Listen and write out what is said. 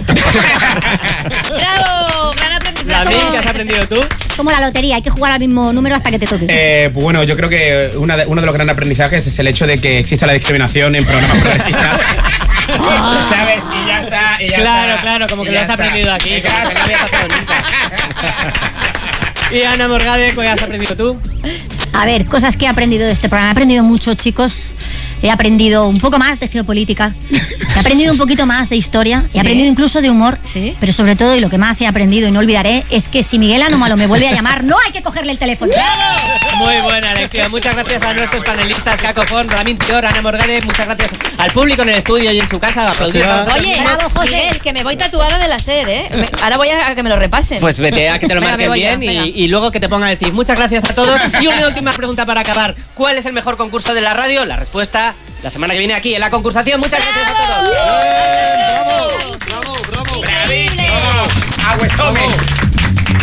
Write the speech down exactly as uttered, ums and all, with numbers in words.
¡Bravo! ¡Gran aprendizaje! Lamín, ¿qué has aprendido tú? Como la lotería, hay que jugar al mismo número hasta que te toque. Eh, pues bueno, yo creo que una de, uno de los grandes aprendizajes es el hecho de que exista la discriminación en programas progresistas. ¿Sabes? Y ya está. Y ya Claro, está, claro, como que y lo ya has está. aprendido aquí, Y como claro. que no había pasado nunca. Y Ana Morgade, ¿qué has aprendido tú? A ver, cosas que he aprendido de este programa. He aprendido mucho, chicos. He aprendido un poco más de geopolítica. He aprendido un poquito más de historia. He ¿Sí? aprendido incluso de humor. ¿Sí? Pero sobre todo, y lo que más he aprendido y no olvidaré, es que si Miguel Anómalo me vuelve a llamar, no hay que cogerle el teléfono. Muy buena lección. Muchas gracias a nuestros panelistas, Caco Font, Lamín Tior, Ana Morgade. Muchas gracias al público en el estudio y en su casa. Aplaudimos. Oye, Bravo, José. Miguel, que me voy tatuada de la SER, ¿eh? Me- ahora voy a, a que me lo repasen. Pues vete a que te lo Venga, me marquen voy ya, bien venga. y, y luego que te pongan el C I F. Muchas gracias a todos. Y una última pregunta para acabar. ¿Cuál es el mejor concurso de la radio? La respuesta la semana que viene aquí en la concursación. Muchas gracias a todos. ¡Bravo! ¡Bravo! ¡Bravo! ¡Increíble! ¡Vamos! ¡Agüezón!